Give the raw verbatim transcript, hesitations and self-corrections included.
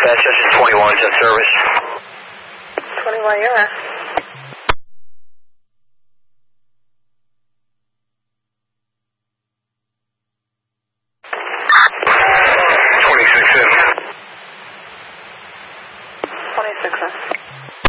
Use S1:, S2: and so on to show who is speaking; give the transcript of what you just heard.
S1: Dispatch, this is twenty-one, is in service.
S2: twenty-one, you're on.